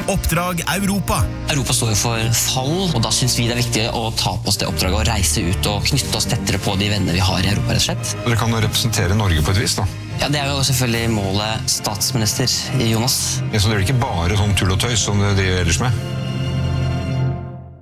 Oppdrag Europa. Europa står jo for fall, og da synes vi det er viktig å ta på oss det oppdraget og reise ut og knytte oss tettere på de venner vi har i Europa, rett og slett. Dere kan jo representere Norge på et vis, da. Ja, det er jo selvfølgelig målet statsminister Jonas. Så det er ikke bare sånn tull og tøys som det driver ellers med?